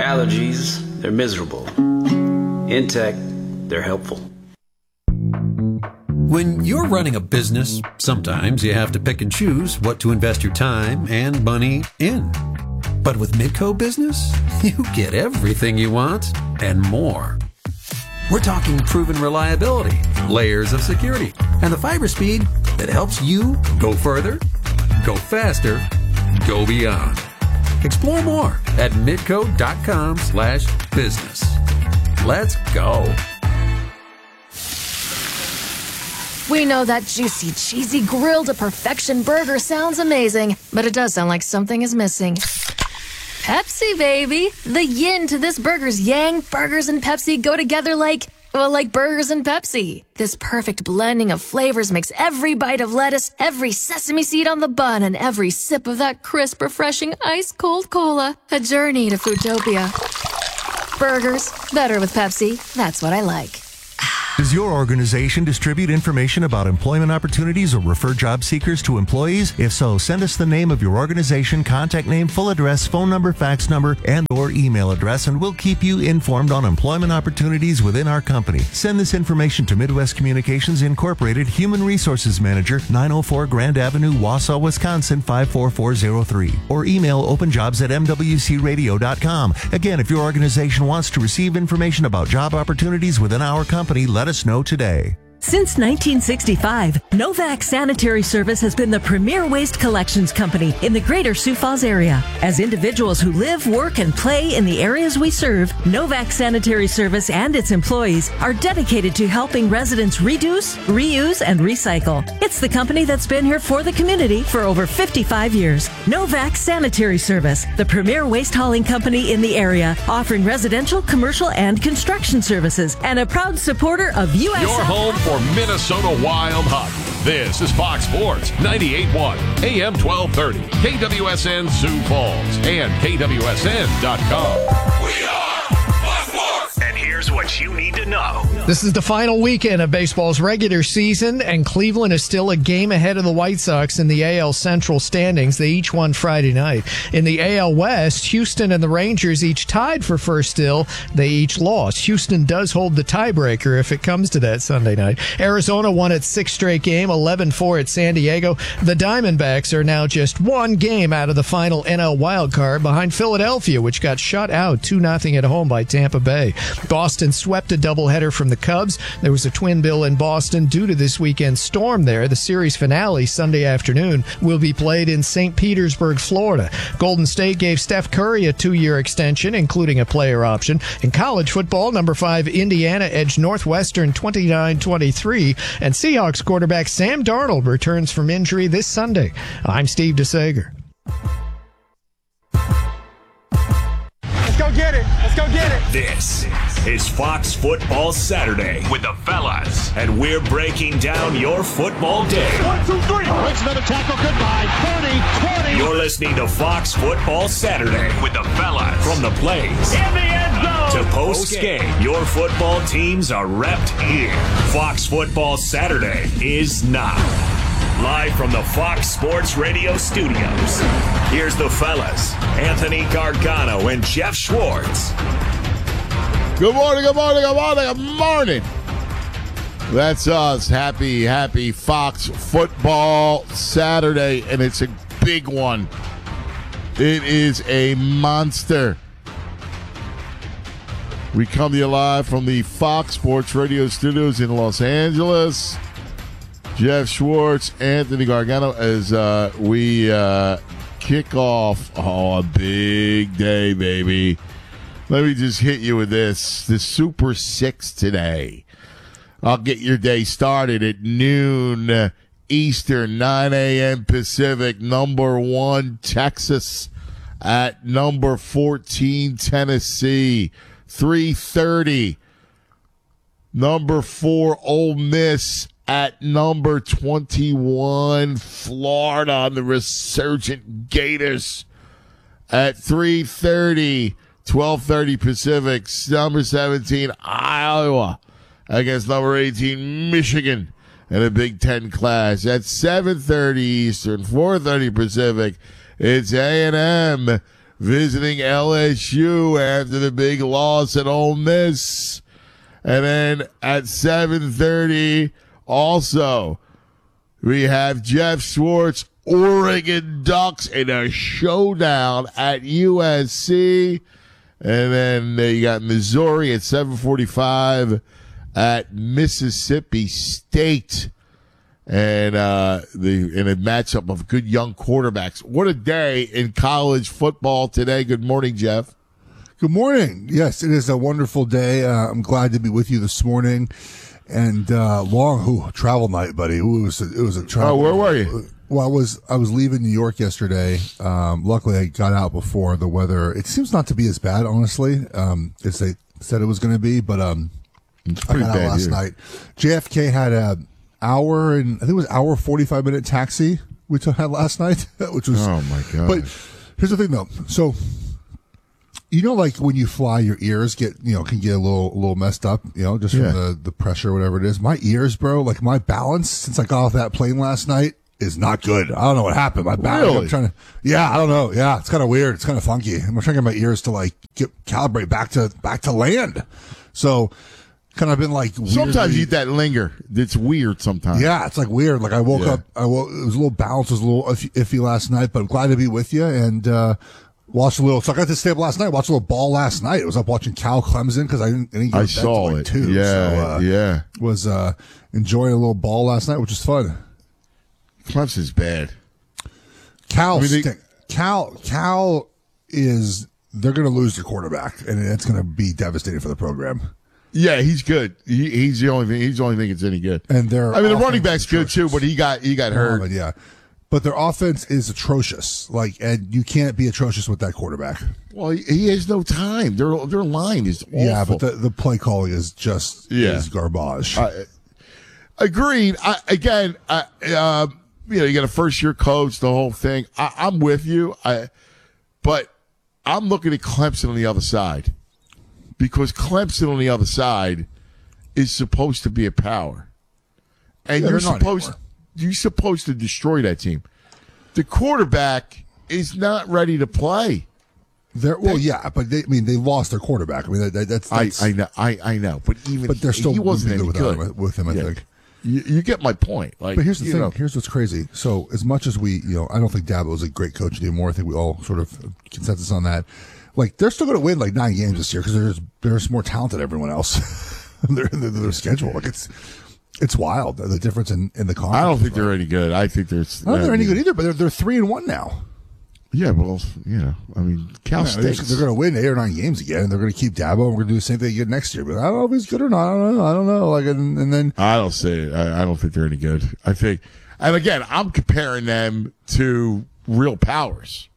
allergies, they're miserable. In tech, they're helpful. When you're running a business, sometimes you have to pick and choose what to invest your time and money in. But with Midco Business, you get everything you want and more. We're talking proven reliability, layers of security, and the fiber speed that helps you go further, go faster, go beyond. Explore more at midco.com/business. Let's go. We know that juicy, cheesy, grilled to perfection burger sounds amazing, but it does sound like something is missing. Pepsi, baby! The yin to this burger's yang. Burgers and Pepsi go together like burgers and Pepsi. This perfect blending of flavors makes every bite of lettuce, every sesame seed on the bun, and every sip of that crisp, refreshing, ice-cold cola a journey to Foodtopia. Burgers, better with Pepsi. That's what I like. Does your organization distribute information about employment opportunities or refer job seekers to employees? If so, send us the name of your organization, contact name, full address, phone number, fax number, and or email address, and we'll keep you informed on employment opportunities within our company. Send this information to Midwest Communications Incorporated, Human Resources Manager, 904 Grand Avenue, Wausau, Wisconsin, 54403. Or email openjobs@mwcradio.com. Again, if your organization wants to receive information about job opportunities within our company, let us know today. Since 1965, Novak Sanitary Service has been the premier waste collections company in the greater Sioux Falls area. As individuals who live, work, and play in the areas we serve, Novak Sanitary Service and its employees are dedicated to helping residents reduce, reuse, and recycle. It's the company that's been here for the community for over 55 years. Novak Sanitary Service, the premier waste hauling company in the area, offering residential, commercial, and construction services, and a proud supporter of USF. Your home for Minnesota Wild hockey. This is Fox Sports 98.1 AM 1230 KWSN Sioux Falls and KWSN.com. We are Fox Sports. And here's what you need to know. This is the final weekend of baseball's regular season, and Cleveland is still a game ahead of the White Sox in the AL Central standings. They each won Friday night. In the AL West, Houston and the Rangers each tied for first still. They each lost. Houston does hold the tiebreaker if it comes to that Sunday night. Arizona won its sixth straight game, 11-4 at San Diego. The Diamondbacks are now just one game out of the final NL wildcard behind Philadelphia, which got shut out 2-0 at home by Tampa Bay. Boston swept a doubleheader from the Cubs. There was a twin bill in Boston due to this weekend's storm there. The series finale Sunday afternoon will be played in St. Petersburg, Florida. Golden State gave Steph Curry a 2-year extension, including a player option. In college football, number 5 Indiana edged Northwestern 29-23, and Seahawks quarterback Sam Darnold returns from injury this Sunday. I'm Steve DeSager. Let's go get it. Let's go get it. This is Fox Football Saturday with the fellas, and we're breaking down your football day. 1, 2, 3. Makes another tackle. Goodbye. 30, 20. You're listening to Fox Football Saturday with the fellas. From the plays In the end zone. to post game, your football teams are repped here. Fox Football Saturday is now. Live from the Fox Sports Radio studios, here's the fellas, Anthony Gargano and Jeff Schwartz. Good morning, good morning, good morning, good morning. That's us. Happy Fox Football Saturday, and it's a big one. It is a monster. We come to you live from the Fox Sports Radio studios in Los Angeles. Jeff Schwartz, Anthony Gargano, as we kick off a big day, baby. Let me just hit you with this. The Super 6 today. I'll get your day started at noon Eastern, 9 a.m. Pacific. Number 1, Texas at number 14, Tennessee. 3:30. Number 4, Ole Miss at number 21, Florida on the resurgent Gators. At 3:30, 12:30 Pacific, number 17, Iowa against number 18, Michigan in a Big Ten clash. At 7:30 Eastern, 4:30 Pacific, it's A&M visiting LSU after the big loss at Ole Miss. And then at 7:30, also, we have Jeff Schwartz, Oregon Ducks in a showdown at USC. And then you got Missouri at 7:45 at Mississippi State. And in a matchup of good young quarterbacks. What a day in college football today. Good morning, Jeff. Good morning. Yes, it is a wonderful day. I'm glad to be with you this morning. And long travel night, buddy. It was a travel. Oh, where were you? Well, I was leaving New York yesterday. Luckily, I got out before the weather. It seems not to be as bad, honestly, as they said it was going to be. But I got out last night. JFK had an hour and I think it was hour 45-minute taxi we had last night, which was oh my god. But here's the thing, though. So. You know, like when you fly, your ears can get a little messed up, just from the pressure or whatever it is. My ears, bro, like my balance since I got off that plane last night is not good. I don't know what happened. My balance, really? I'm trying to, I don't know. Yeah, it's kind of weird. It's kind of funky. I'm trying to get my ears to calibrate back to land. So kind of been like sometimes you get that linger. It's weird sometimes. Yeah, it's like weird. Like I woke up, it was a little balance was a little iffy last night, but I'm glad to be with you and, watched a little. So I got to stay up last night. Watched a little ball last night. I was up watching Cal Clemson because I didn't get I saw it too. Yeah, so, was enjoying a little ball last night, which was fun. Clemson's bad. Cal is they're going to lose their quarterback, and it's going to be devastating for the program. Yeah, he's good. He's the only thing. He's the only thing that's any good. And the running back's good too, but he got hurt. Yeah. But their offense is atrocious. And you can't be atrocious with that quarterback. Well, he has no time. Their line is awful. Yeah, but the play calling is just is garbage. Agreed. You got a first-year coach, the whole thing. I'm with you. But I'm looking at Clemson on the other side because Clemson on the other side is supposed to be a power, and you're supposed to destroy that team. The quarterback is not ready to play. But they lost their quarterback. I mean, that's I know, but they're still he wasn't any good with him. I think you get my point. But here's the thing. Here's what's crazy. So as much as we, I don't think Dabo is a great coach anymore. I think we all sort of consensus on that. They're still going to win 9 games this year because they're just more talented than everyone else. their schedule, it's wild, the difference in the conference. I don't think they're any good. I think they're. I don't think they're any good either, but they're 3-1 now. Yeah, well, Cal State. They're going to win 8 or 9 games again, and they're going to keep Dabo, and we're going to do the same thing again next year. But I don't know if he's good or not. I don't know. And then I don't say it. I don't think they're any good. I think, and again, I'm comparing them to real powers.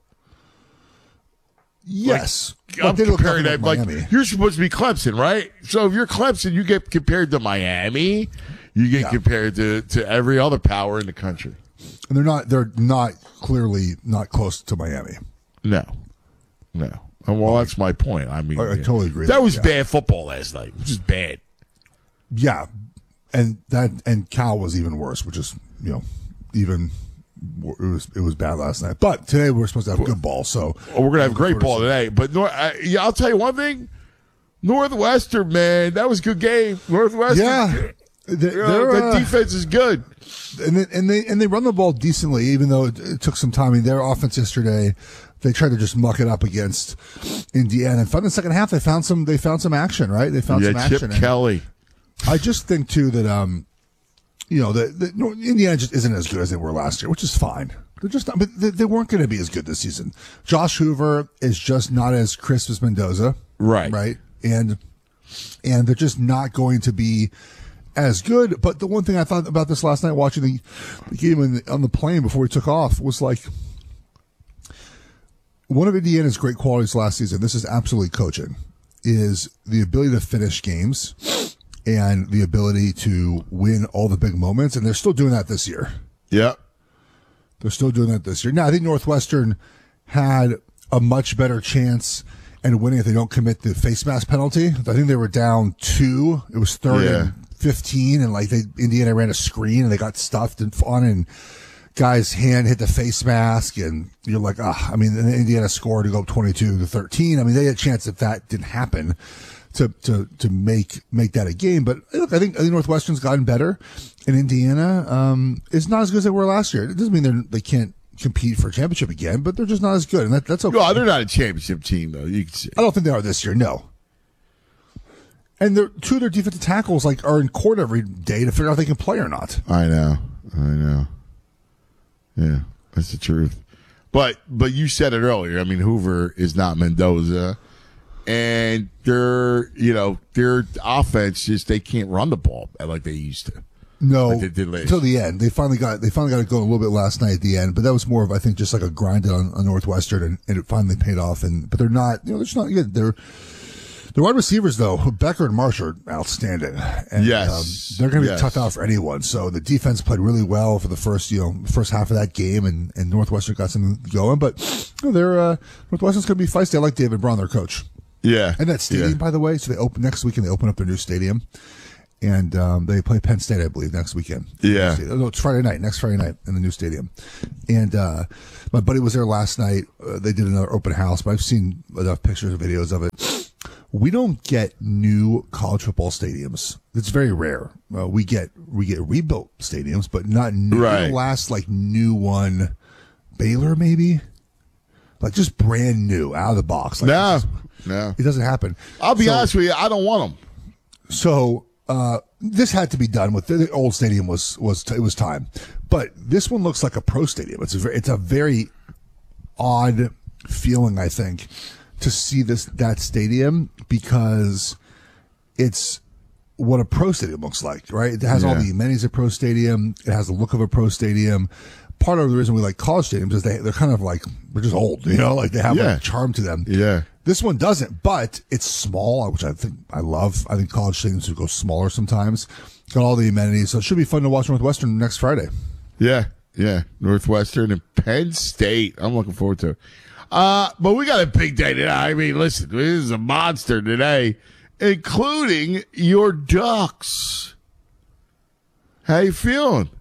Yes, I'm comparing them. You're supposed to be Clemson, right? So if you're Clemson, you get compared to Miami. You get compared to every other power in the country. And they're not clearly not close to Miami. No. Well, that's my point. I mean, I totally agree. That was bad football last night. It was just bad. Yeah. And Cal was even worse, which is, even it was bad last night. But today we're supposed to have good ball, so we're going to have great ball today. But I'll tell you one thing. Northwestern, man, that was a good game. Northwestern. Yeah. That defense is good, and they run the ball decently, even though it took some time. I mean, their offense yesterday, they tried to just muck it up against Indiana. And in the second half, they found some action. Right? They found some action. Chip Kelly. I just think too that Indiana just isn't as good as they were last year, which is fine. They're just not, but they weren't going to be as good this season. Josh Hoover is just not as crisp as Mendoza, right, and they're just not going to be as good. But the one thing I thought about this last night, watching the game on the plane before we took off, was one of Indiana's great qualities last season. This is absolutely coaching, is the ability to finish games and the ability to win all the big moments. And they're still doing that this year. Yeah. They're still doing that this year. Now, I think Northwestern had a much better chance at winning if they don't commit the face mask penalty. I think they were down 2. It was 3rd and 15, and Indiana ran a screen and they got stuffed and guy's hand hit the face mask, and you're like, I mean, Indiana scored to go up 22-13. I mean, they had a chance if that didn't happen to make that a game. But look, I think Northwestern's gotten better, and Indiana is not as good as they were last year. It doesn't mean they can't compete for a championship again, but they're just not as good, and that's okay. No, they're not a championship team, though. You can see. I don't think they are this year, no. And two of their defensive tackles are in court every day to figure out if they can play or not. I know. Yeah, that's the truth. But you said it earlier. I mean, Hoover is not Mendoza, and their offense they can't run the ball like they used to. No, like they did until the end. They finally got it going a little bit last night at the end, but that was more of, I think, just like a grind on Northwestern, and it finally paid off. But they're not, they're just not good. The wide receivers, though, Becker and Marsh are outstanding. And, yes, they're going to be tough out for anyone. So the defense played really well for the first half of that game, and Northwestern got something going. But Northwestern's going to be feisty. I like David Braun, their coach. Yeah, and that stadium, by the way. So they open next weekend. They open up their new stadium. And they play Penn State, I believe, next weekend. Yeah. No, it's next Friday night in the new stadium. And my buddy was there last night. They did another open house, but I've seen enough pictures and videos of it. We don't get new college football stadiums. It's very rare. We get rebuilt stadiums, but not new. Right. The last new one, Baylor maybe, just brand new out of the box. No, it doesn't happen. I'll be honest with you, I don't want them. So. This had to be done with the old stadium it was time, but this one looks like a pro stadium. It's a very odd feeling, I think, to see that stadium, because it's what a pro stadium looks like, right? It has all the amenities of a pro stadium. It has the look of a pro stadium. Part of the reason we like college stadiums is they're kind of they're just old, they have a charm to them. Yeah. This one doesn't, but it's small, which I think I love. I think college stadiums should go smaller sometimes. Got all the amenities, so it should be fun to watch Northwestern next Friday. Yeah. Northwestern and Penn State. I'm looking forward to it. But we got a big day today. I mean, listen, this is a monster today, including your Ducks. How you feeling?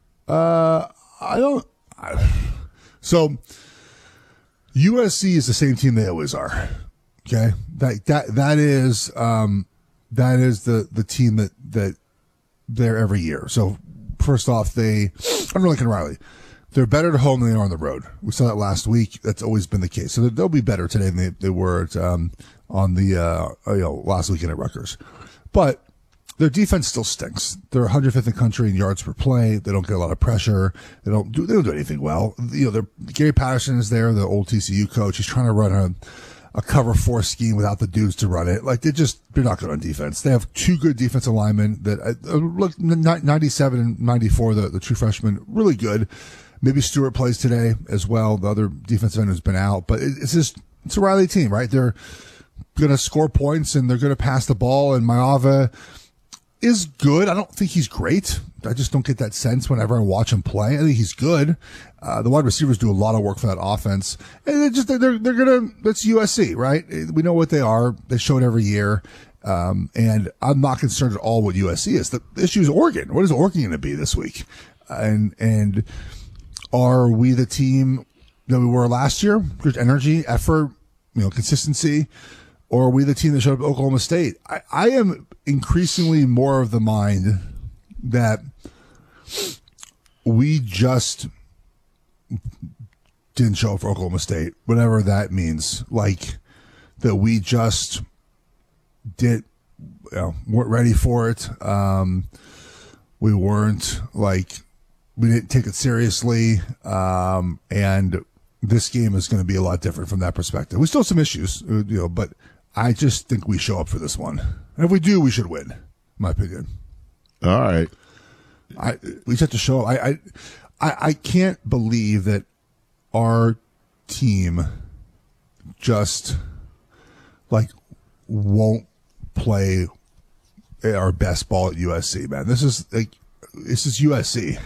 So USC is the same team they always are. Okay, that is the team that they're every year. So first off, I'm Lincoln Riley. They're better at home than they are on the road. We saw that last week. That's always been the case. So they'll be better today than they were on the last weekend at Rutgers. But their defense still stinks. They're 105th in the country in yards per play. They don't get a lot of pressure. They don't do anything well. Gary Patterson is there, the old TCU coach. He's trying to run a cover 4 scheme without the dudes to run it. They're not good on defense. They have 2 good defensive linemen that look 97 and 94. The true freshmen, really good. Maybe Stewart plays today as well. The other defensive end has been out, but it's a Riley team, right? They're going to score points and they're going to pass the ball. And Maava is good. I don't think he's great. I just don't get that sense whenever I watch him play. I think he's good. The wide receivers do a lot of work for that offense. And they're gonna, that's USC, right? We know what they are. They show it every year. And I'm not concerned at all what USC is. The issue is Oregon. What is Oregon going to be this week? And are we the team that we were last year? There's energy, effort, consistency. Or are we the team that showed up at Oklahoma State? I am increasingly more of the mind that we just didn't show up for Oklahoma State, whatever that means. That we just weren't ready for it. We weren't we didn't take it seriously. And this game is going to be a lot different from that perspective. We still have some issues, but I just think we show up for this one. And if we do, we should win, in my opinion. All right. We just have to show up. I can't believe that our team just won't play our best ball at USC, man. This is USC.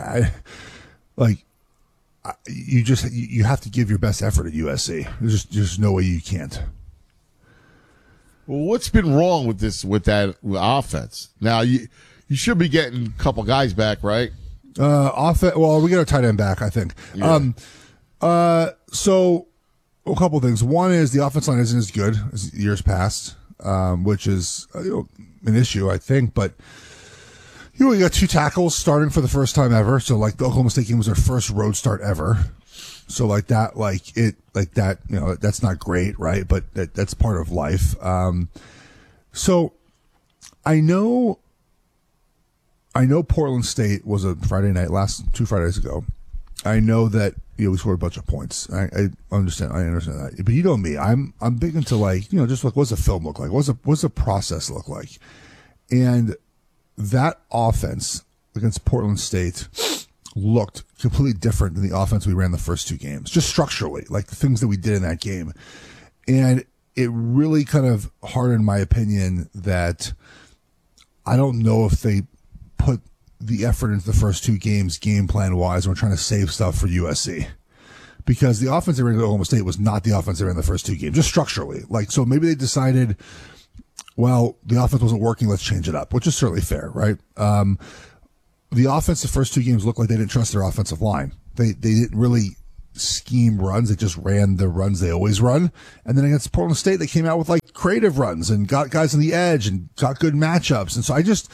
You have to give your best effort at USC. There's just no way you can't. Well, what's been wrong with that offense? Now you should be getting a couple guys back, right? Well, we got our tight end back, I think. Yeah. So a couple of things. One is the offense line isn't as good as years past, which is an issue, I think. But you got 2 tackles starting for the first time ever. So like the Oklahoma State game was their first road start ever. So that's not great, right? But that's part of life. So I know Portland State was a Friday night, 2 Fridays ago. I know that we scored a bunch of points. I understand that. But you know me, I'm big into just like what's the film look like? What's the process look like? And that offense against Portland State looked completely different than the offense we ran the first 2 games, just structurally, like the things that we did in that game. And it really kind of hardened my opinion that I don't know if they put the effort into the first 2 games game plan wise when we're trying to save stuff for USC. Because the offense they ran at Oklahoma State was not the offense they ran in the first 2 games, just structurally. So maybe they decided, well, the offense wasn't working, let's change it up, which is certainly fair, right? The offense the first 2 games looked like they didn't trust their offensive line. They didn't really scheme runs. They just ran the runs they always run. And then against Portland State, they came out with creative runs and got guys on the edge and got good matchups. And so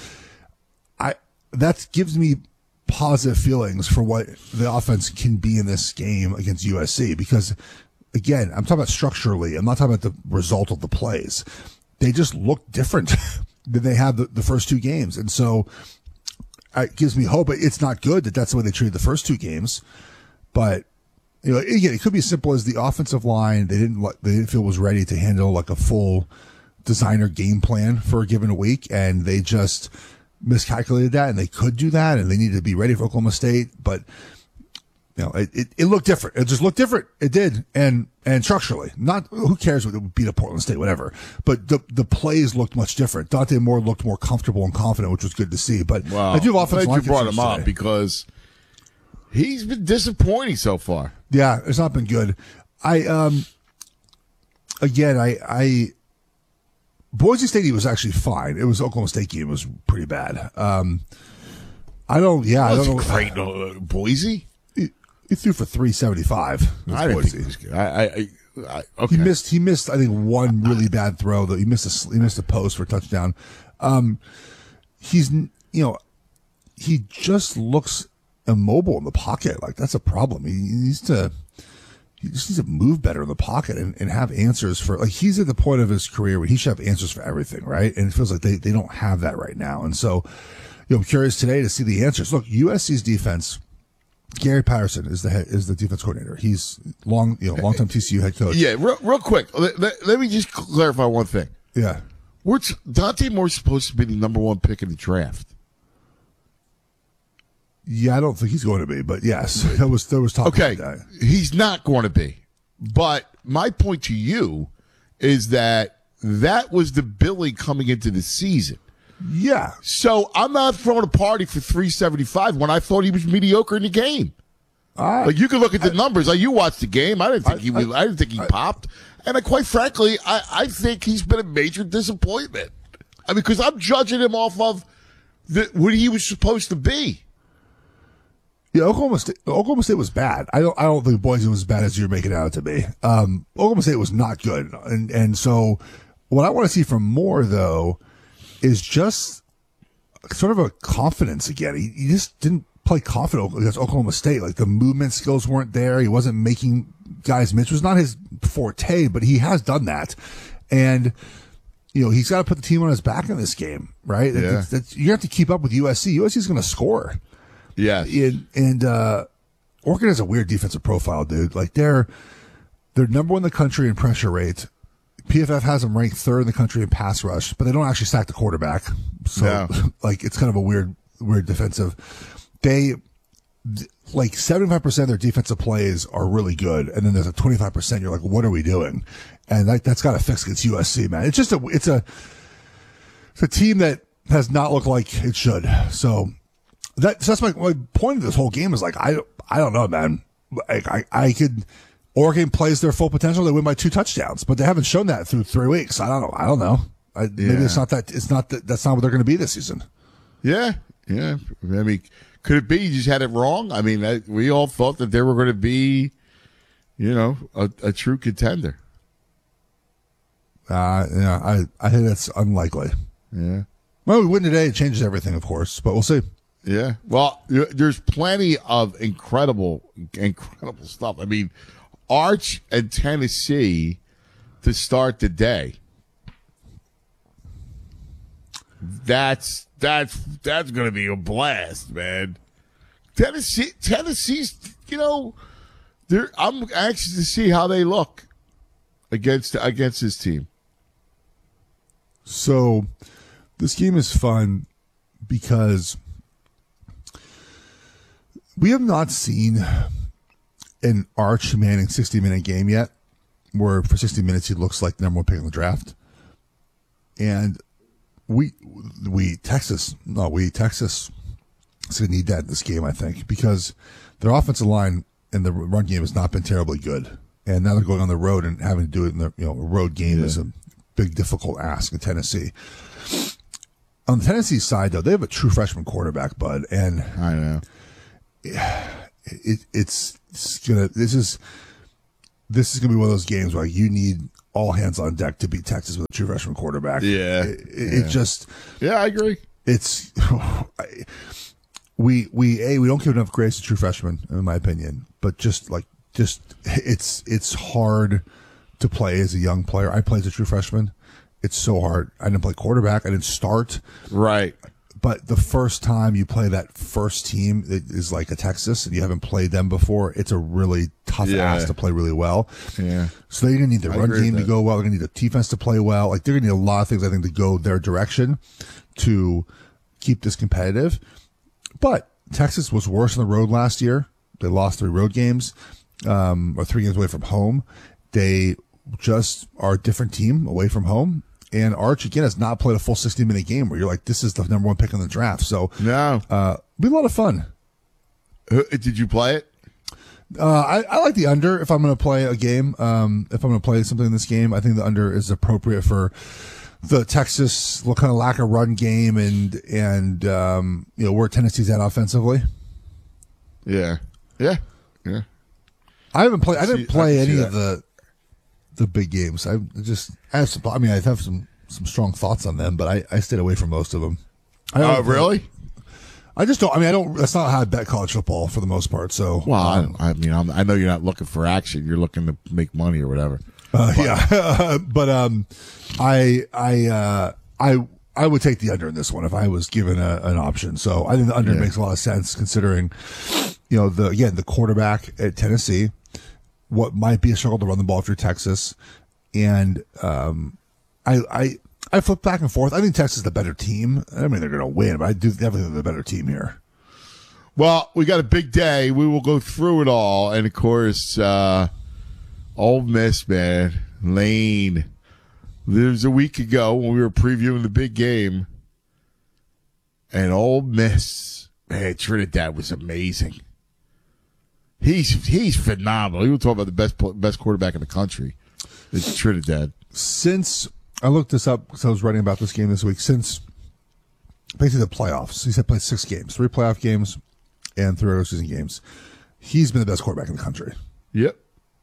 that gives me positive feelings for what the offense can be in this game against USC. Because again, I'm talking about structurally. I'm not talking about the result of the plays. They just look different than they have the first 2 games. And so it gives me hope. It's not good that that's the way they treated the first 2 games. But again, it could be as simple as the offensive line. They didn't feel was ready to handle a full designer game plan for a given week, and they just miscalculated that. And they could do that, and they needed to be ready for Oklahoma State. But it looked different. It just looked different. It did, and structurally, not who cares what it would beat up Portland State, whatever. But the plays looked much different. Dante Moore looked more comfortable and confident, which was good to see. But I do have offensive line. You brought him up because he's been disappointing so far. Yeah, it's not been good. Boise State was actually fine. It was Oklahoma State game was pretty bad. I don't know. Great, Boise. He threw for 375. I didn't think he was good. Okay. He missed. I think one really bad throw. That he missed a post for a touchdown. He just looks immobile in the pocket. That's a problem. He just needs to move better in the pocket and have answers for, he's at the point of his career where he should have answers for everything, right? And it feels like they don't have that right now. And so, I'm curious today to see the answers. Look, USC's defense, Gary Patterson is the defense coordinator. He's longtime TCU head coach. Yeah, real quick. Let me just clarify one thing. Yeah. Dante Moore supposed to be the number 1 pick in the draft? Yeah, I don't think he's going to be, but yes, there was talk about that. He's not going to be. But my point to you is that was the billing coming into the season. Yeah. So I'm not throwing a party for 375 when I thought he was mediocre in the game. You can look at the numbers. You watched the game. I didn't think he popped. And quite frankly, I think he's been a major disappointment. Because I'm judging him off of what he was supposed to be. Yeah, Oklahoma State was bad. I don't think Boise was as bad as you're making it out to be. Oklahoma State was not good, and so what I want to see from Moore though is just sort of a confidence again. He just didn't play confident against Oklahoma State. The movement skills weren't there. He wasn't making guys miss. It was not his forte, but he has done that, and he's got to put the team on his back in this game, right? Yeah. You have to keep up with USC. USC is going to score. Yeah, and Oregon has a weird defensive profile, dude. They're number 1 in the country in pressure rate. PFF has them ranked 3rd in the country in pass rush, but they don't actually sack the quarterback. So, it's kind of a weird defensive. They 75% of their defensive plays are really good, and then there's a 25% you're like, what are we doing? And that's got to fix against USC, man. It's just it's a team that has not looked like it should. So that's my point of this whole game is I don't know, man. Oregon plays their full potential. They win by 2 touchdowns, but they haven't shown that through 3 weeks. I don't know. Maybe it's not that. It's not that. That's not what they're going to be this season. Yeah. Could it be you just had it wrong? I mean, we all thought that they were going to be, a true contender. I think that's unlikely. Yeah. Well, we win today. It changes everything, of course, but we'll see. Yeah. Well, there's plenty of incredible stuff. I mean, Arch and Tennessee to start the day. That's going to be a blast, man. Tennessee's, I'm anxious to see how they look against this team. So this game is fun because we have not seen an Arch Manning 60-minute game yet, where for 60 minutes he looks like the number one pick in the draft. And Texas is going to need that in this game, I think, because their offensive line and the run game has not been terribly good. And now they're going on the road and having to do it in a road game is a big, difficult ask in Tennessee. On the Tennessee side, though, they have a true freshman quarterback, Bud, and I know this is gonna be one of those games where you need all hands on deck to beat Texas with a true freshman quarterback. Yeah, I agree. It's we don't give enough grace to true freshmen, in my opinion. But it's hard to play as a young player. I played as a true freshman. It's so hard. I didn't play quarterback. I didn't start. Right. But the first time you play that first team that is like a Texas and you haven't played them before, it's a really tough ask to play really well. Yeah. So they're going to need the run game to go well. They're going to need the defense to play well. Like, they're going to need a lot of things, I think, to go their direction to keep this competitive. But Texas was worse on the road last year. They lost 3 road games, or 3 games away from home. They just are a different team away from home. And Arch, again, has not played a full 60-minute game where you're like, this is the number one pick in the draft. So, no. It'll be a lot of fun. Did you play it? I like the under if I'm going to play a game. If I'm going to play something in this game, I think the under is appropriate for the Texas kind of lack of run game and where Tennessee's at offensively. Yeah. I didn't play any of the big games. I have some strong thoughts on them, but I stayed away from most of them. Really? I just don't. That's not how I bet college football for the most part. So, well, I know you're not looking for action. You're looking to make money or whatever. Yeah, but I would take the under in this one if I was given an option. So I think the under makes a lot of sense considering, the quarterback at Tennessee, what might be a struggle to run the ball through Texas, and I flip back and forth. I think Texas is the better team. I mean, they're going to win, but I do definitely think they're the better team here. Well, we got a big day. We will go through it all, and of course, Ole Miss, man, Lane. There was a week ago when we were previewing the big game, and Ole Miss, man, Trinidad was amazing. He's phenomenal. You were talking about the best quarterback in the country. It's Trinidad. Since I looked this up because I was writing about this game this week, since basically the playoffs, he's played 6 games, 3 playoff games and 3 regular season games. He's been the best quarterback in the country. Yep.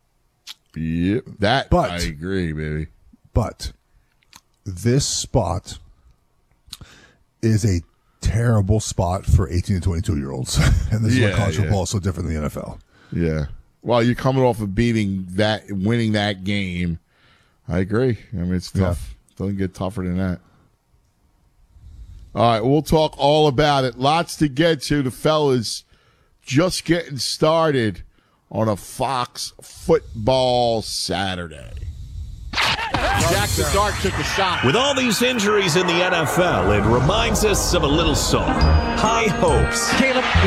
I agree, baby. But this spot is a terrible spot for 18 to 22-year-olds. And this is why college football is so different than the NFL. Yeah. Well, you're coming off of winning that game. I agree. I mean, it's tough. Yeah. Doesn't get tougher than that. All right, we'll talk all about it. Lots to get to. The fellas just getting started on a Fox Football Saturday. Jack the Dart took a shot. With all these injuries in the NFL, it reminds us of a little song. High hopes. Caleb